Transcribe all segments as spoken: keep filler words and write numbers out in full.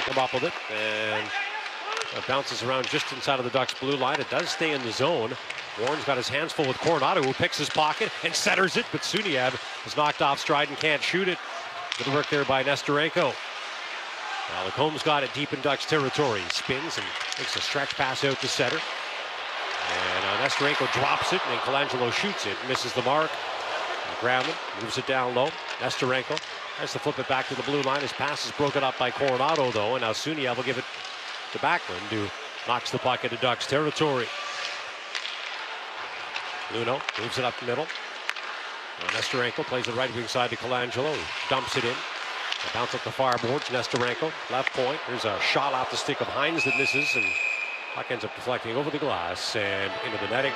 can't come up with it, and it bounces around just inside of the Ducks blue line. It does stay in the zone. Warren's got his hands full with Coronado, who picks his pocket and centers it, but Suniev is knocked off stride and can't shoot it. Good work there by Nestorenko. Now Lacomb's got it deep in Ducks territory. He spins and makes a stretch pass out to center. And uh, Nestorenko drops it, and then Colangelo shoots it, misses the mark. And Granlund moves it down low. Nestorenko tries to flip it back to the blue line. His pass is broken up by Coronado, though, and now Suniev will give it to Backlund, who knocks the puck into Ducks territory. Luno moves it up the middle. Now Nestorenko plays the right wing side to Colangelo, who dumps it in. A bounce up the far boards. Nestorenko, left point. There's a shot off the stick of Hines that misses, and puck ends up deflecting over the glass and into the netting.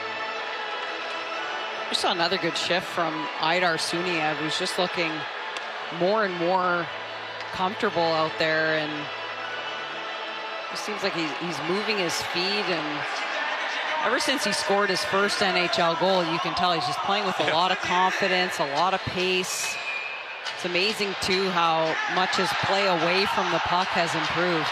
We saw another good shift from Aidar Suniev, who's just looking more and more comfortable out there, and it seems like he's, he's moving his feet, and ever since he scored his first N H L goal, you can tell he's just playing with a lot of confidence, a lot of pace. It's amazing, too, how much his play away from the puck has improved.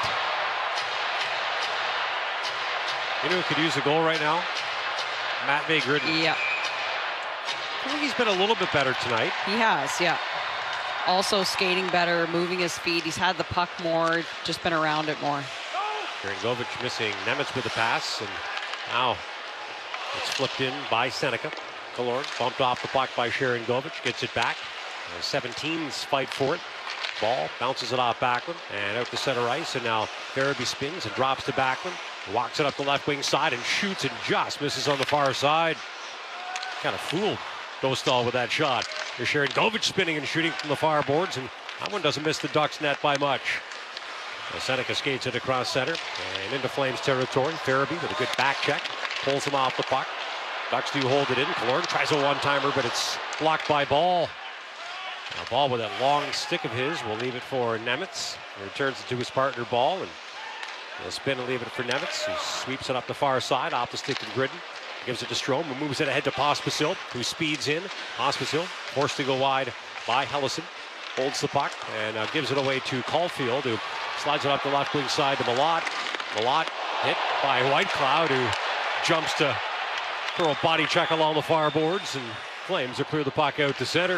You know who could use a goal right now? Matvei Gridin. Yeah. I think he's been a little bit better tonight. He has, yeah. Also skating better, moving his feet. He's had the puck more, just been around it more. Sharangovich missing Nemitz with the pass, and now it's flipped in by Seneca. Killorn bumped off the puck by Sharangovich, gets it back. The seventeens fight for it. Ball bounces it off Backlund and out to center ice, and now Farabee spins and drops to Backlund. Walks it up the left wing side and shoots and just misses on the far side. Kind of fooled Dostal with that shot. Here's Sharangovich spinning and shooting from the far boards, and that one doesn't miss the Ducks net by much. Well, Seneca skates it across center and into Flames territory. Farabee with a good back check, pulls him off the puck. Ducks do hold it in. Killorn tries a one-timer, but it's blocked by Ball. Now Ball with that long stick of his will leave it for Nemitz. He returns it to his partner Ball, and he'll spin and leave it for Nemitz, who sweeps it up the far side, off the stick to Gridin. Gives it to Strome, who moves it ahead to Pospisil, who speeds in. Pospisil forced to go wide by Helleson. Holds the puck and uh, gives it away to Caulfield, who slides it up the left wing side to Malott. Malott hit by Whitecloud, who jumps to throw a body check along the far boards, and Flames will clear the puck out to center.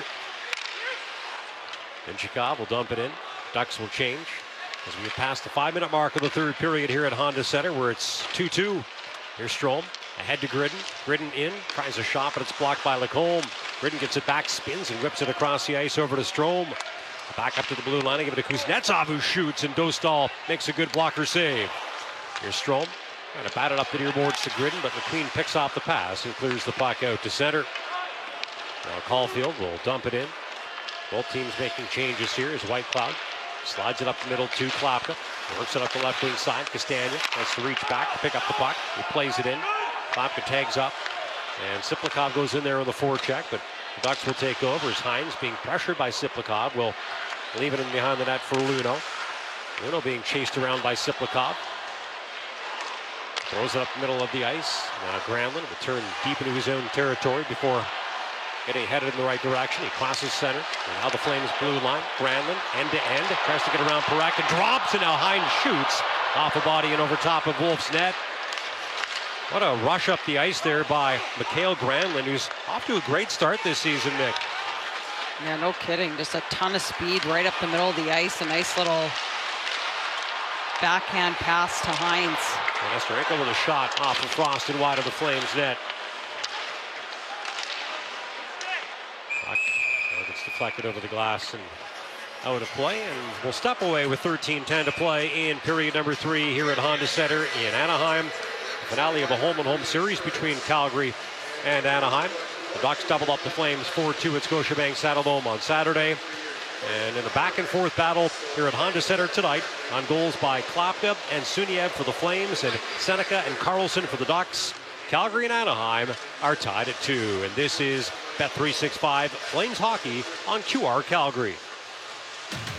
Minchikov will dump it in. Ducks will change as we get past the five-minute mark of the third period here at Honda Center, where it's two two. Here's Strome. Ahead to Gridin. Gridin in, tries a shot, but it's blocked by Lacombe. Gridin gets it back, spins, and whips it across the ice over to Strome. Back up to the blue line, give it to Kuznetsov, who shoots, and Dostal makes a good blocker save. Here's Strome, trying to bat it up the near boards to Gridin, but McQueen picks off the pass and clears the puck out to center. Now Caulfield will dump it in. Both teams making changes here as Whitecloud slides it up the middle to Klapka. Works it up the left wing side. Castagna has to reach back to pick up the puck. He plays it in. Klapka tags up, and Siplikov goes in there on the forecheck, but the Ducks will take over as Hines, being pressured by Siplikov, will leave it in behind the net for Luno. Luno being chased around by Siplikov. Throws it up the middle of the ice. Now Granlund will turn deep into his own territory before getting headed in the right direction. He crosses center, and now the Flames blue line. Granlund end to end, tries to get around Parak and drops, and now Hines shoots off a body and over top of Wolf's net. What a rush up the ice there by Mikael Granlund, who's off to a great start this season, Nick. Yeah, no kidding. Just a ton of speed right up the middle of the ice. A nice little backhand pass to Hines. Nestorenko with a shot off of Frost and wide of the Flames net. Puck gets deflected over the glass and out of play, and we'll step away with thirteen ten to play in period number three here at Honda Center in Anaheim. The finale of a home-and-home series between Calgary and Anaheim. The Ducks doubled up the Flames four two at Scotiabank Saddledome on Saturday. And in a back-and-forth battle here at Honda Center tonight, on goals by Klapka and Suniev for the Flames, and Seneca and Carlson for the Ducks, Calgary and Anaheim are tied at two. And this is Bet three sixty-five Flames Hockey on Q R Calgary.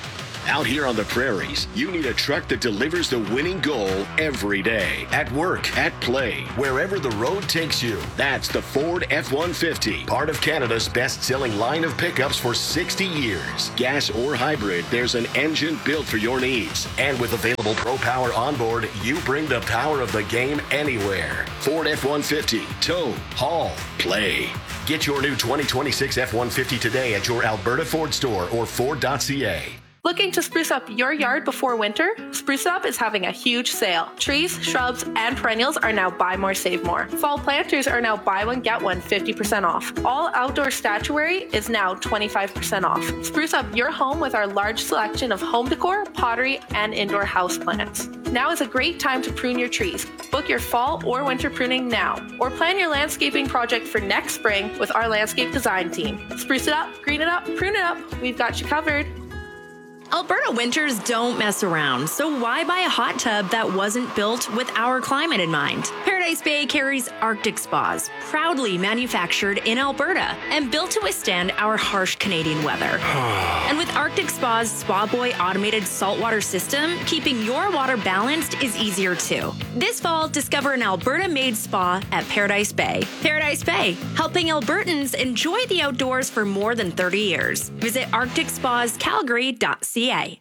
Out here on the prairies, you need a truck that delivers the winning goal every day. At work, at play, wherever the road takes you. That's the Ford F one fifty, part of Canada's best-selling line of pickups for sixty years. Gas or hybrid, there's an engine built for your needs. And with available Pro Power onboard, you bring the power of the game anywhere. Ford F one fifty, tow, haul, play. Get your new twenty twenty-six F one fifty today at your Alberta Ford store or Ford dot C A. Looking to spruce up your yard before winter? Spruce Up is having a huge sale. Trees, shrubs, and perennials are now buy more, save more. Fall planters are now buy one, get one fifty percent off. All outdoor statuary is now twenty-five percent off. Spruce up your home with our large selection of home decor, pottery, and indoor house plants. Now is a great time to prune your trees. Book your fall or winter pruning now, or plan your landscaping project for next spring with our landscape design team. Spruce it up, green it up, prune it up. We've got you covered. Alberta winters don't mess around, so why buy a hot tub that wasn't built with our climate in mind? Paradise Bay carries Arctic Spas, proudly manufactured in Alberta and built to withstand our harsh Canadian weather. And with Arctic Spa's Spa Boy automated saltwater system, keeping your water balanced is easier too. This fall, discover an Alberta-made spa at Paradise Bay. Paradise Bay, helping Albertans enjoy the outdoors for more than thirty years. Visit arctic spas calgary dot c a.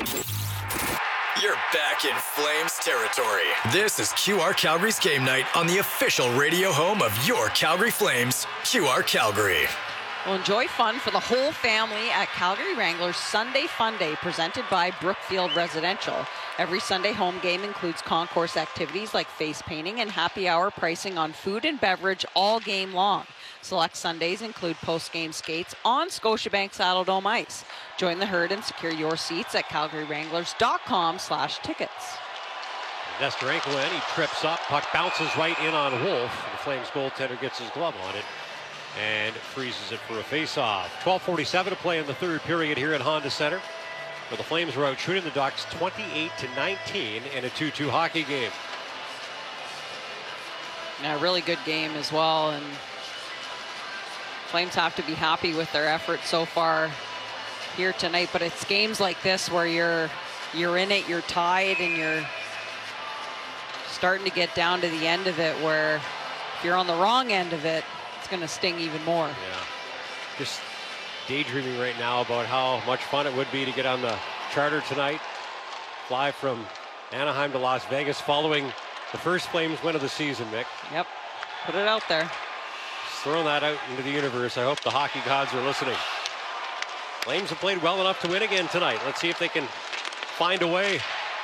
You're back in Flames territory. This is Q R Calgary's Game Night on the official radio home of your Calgary Flames, Q R Calgary. Well, enjoy fun for the whole family at Calgary Wranglers Sunday Fun Day, presented by Brookfield Residential. Every Sunday home game includes concourse activities like face painting and happy hour pricing on food and beverage all game long. Select Sundays include post-game skates on Scotiabank Saddledome ice. Join the herd and secure your seats at calgary wranglers dot com slash tickets. Nesterenko in, he trips up, puck bounces right in on Wolf. The Flames goaltender gets his glove on it and freezes it for a face-off. twelve forty-seven to play in the third period here at Honda Center, where the Flames are out shooting the Ducks twenty-eight to nineteen in a two two hockey game. Yeah, really good game as well, and Flames have to be happy with their effort so far here tonight, but it's games like this where you're you're in it, you're tied, and you're starting to get down to the end of it, where if you're on the wrong end of it, it's going to sting even more. Yeah, just daydreaming right now about how much fun it would be to get on the charter tonight, fly from Anaheim to Las Vegas following the first Flames win of the season, Mick. Yep, put it out there. Just throwing that out into the universe. I hope the hockey gods are listening. Flames have played well enough to win again tonight. Let's see if they can find a way.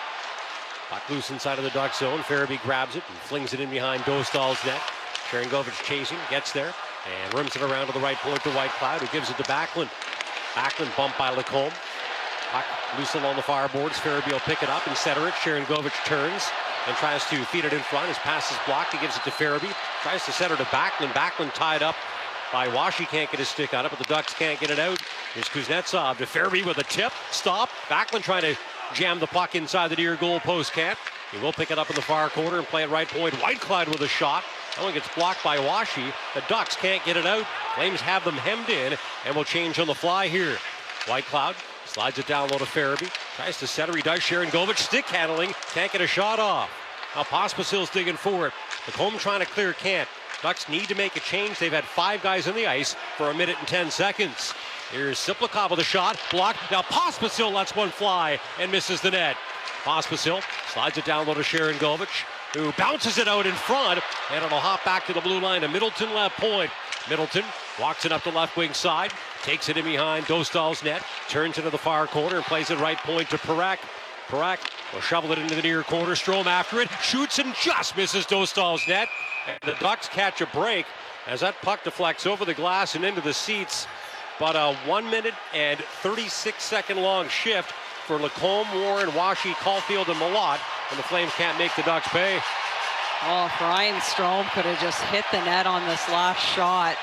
Puck loose inside of the Duck zone. Farabee grabs it and flings it in behind Dostal's net. Sharangovich chasing, gets there, and rims it around to the right point to Whitecloud, who gives it to Backlund. Backlund bumped by Lacombe. Puck loose along the far boards. Farabee will pick it up and center it. Sharangovich turns and tries to feed it in front. His pass is blocked. He gives it to Farabee. Tries to center to Backlund. Backlund tied up by Washi. Can't get his stick on it, but the Ducks can't get it out. Here's Kuznetsov to Farabee with a tip. Stop. Backlund trying to jam the puck inside the near goal post camp. He will pick it up in the far corner and play it right point. Whitecloud with a shot. That one gets blocked by Washi. The Ducks can't get it out. Flames have them hemmed in and will change on the fly here. Whitecloud slides it down low to Farabee. Tries to center. He does. Sharangovich stick handling. Can't get a shot off. Now Pospisil's digging for it. Lacombe trying to clear, can't. Ducks need to make a change. They've had five guys on the ice for a minute and ten seconds. Here's Siplikov with a shot. Blocked. Now Pospisil lets one fly and misses the net. Pospisil slides it down low to Sharangovich, who bounces it out in front, and it'll hop back to the blue line to Middleton left point. Middleton walks it up the left wing side, takes it in behind Dostal's net, turns into the far corner and plays it right point to Parak. Parak will shovel it into the near corner. Strome after it, shoots and just misses Dostal's net. And the Ducks catch a break as that puck deflects over the glass and into the seats. But a one minute and thirty-six second long shift for Lacombe, Warren, Washi, Caulfield, and Malott, and the Flames can't make the Ducks pay. Oh, if Ryan Strome could have just hit the net on this last shot.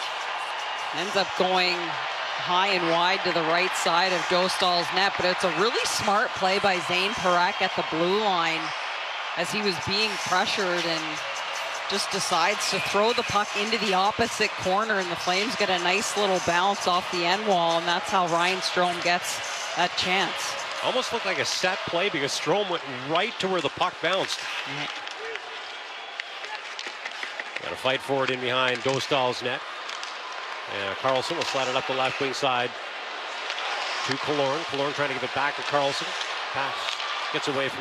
Ends up going high and wide to the right side of Dostal's net, but it's a really smart play by Zane Parak at the blue line as he was being pressured and just decides to throw the puck into the opposite corner, and the Flames get a nice little bounce off the end wall, and that's how Ryan Strome gets that chance. Almost looked like a set play because Strome went right to where the puck bounced. Right. Got to fight for it in behind Dostal's net. And Carlson will slide it up the left wing side to Killorn. Killorn trying to give it back to Carlson. Pass gets away from